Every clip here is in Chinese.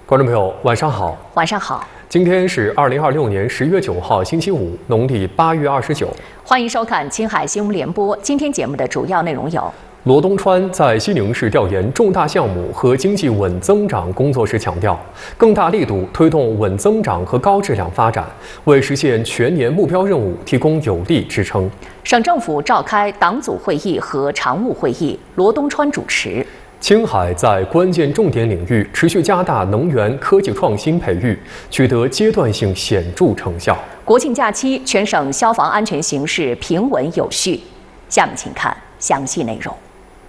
观众朋友，晚上好。 晚上好。 今天是2026年10月9号，星期五，农历8月29。 欢迎收看青海新闻联播。今天节目的主要内容有： 罗东川在西宁市调研重大项目和经济稳增长工作时强调，更大力度推动稳增长和高质量发展，为实现全年目标任务提供有力支撑。 省政府召开党组会议和常务会议，罗东川主持。 青海在关键重点领域持续加大能源科技创新培育，取得阶段性显著成效。 国庆假期，全省消防安全形势平稳有序。下面请看详细内容。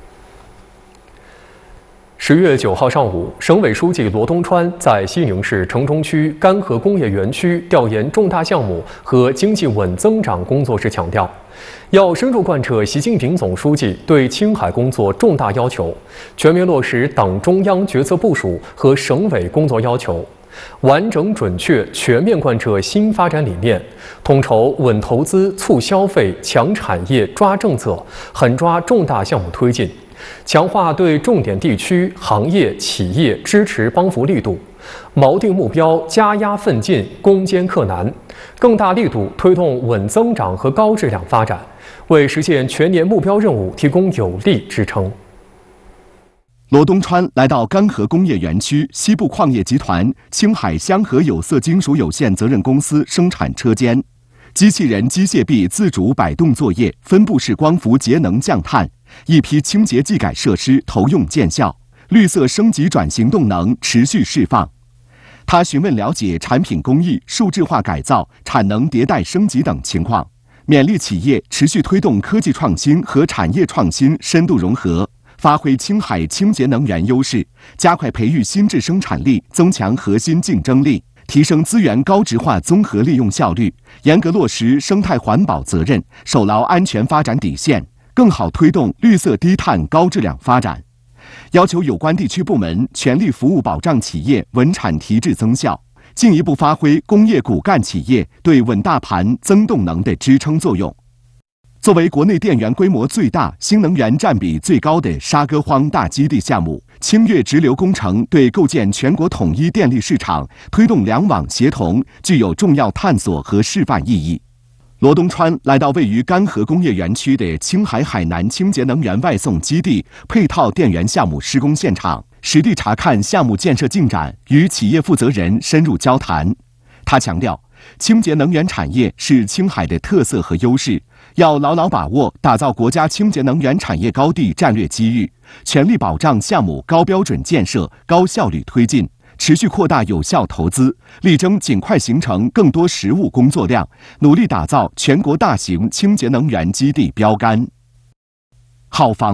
10月9号上午，省委书记罗东川在西宁市城中区干河工业园区调研重大项目和经济稳增长工作时强调，要深入贯彻习近平总书记对青海工作重大要求，全面落实党中央决策部署和省委工作要求，完整准确全面贯彻新发展理念，统筹稳投资、促消费、强产业、抓政策，狠抓重大项目推进，强化对重点地区、行业、企业支持帮扶力度，锚定目标，加压奋进，攻坚克难，更大力度推动稳增长和高质量发展，为实现全年目标任务提供有力支撑。 罗东川来到干河工业园区西部矿业集团青海香河有色金属有限责任公司生产车间，机器人机械臂自主摆动作业，分布式光伏节能降碳，一批清洁技改设施投用见效，绿色升级转型动能持续释放。他询问了解产品工艺、数字化改造、产能迭代升级等情况，勉励企业持续推动科技创新和产业创新深度融合，发挥青海清洁能源优势，加快培育新质生产力，增强核心竞争力，提升资源高质化综合利用效率，严格落实生态环保责任，守牢安全发展底线，更好推动绿色低碳高质量发展。要求有关地区部门全力服务保障企业稳产提质增效，进一步发挥工业骨干企业对稳大盘、增动能的支撑作用。作为国内电源规模最大、新能源占比最高的沙歌荒大基地项目，清越直流工程对构建全国统一电力市场、推动两网协同具有重要探索和示范意义。罗东川来到位于干河工业园区的青海海南清洁能源外送基地配套电源项目施工现场，实地查看项目建设进展，与企业负责人深入交谈。他强调，清洁能源产业是青海的特色和优势，要牢牢把握打造国家清洁能源产业高地战略机遇，全力保障项目高标准建设、高效率推进，持续扩大有效投资，力争尽快形成更多实务工作量，努力打造全国大型清洁能源基地标杆。浩方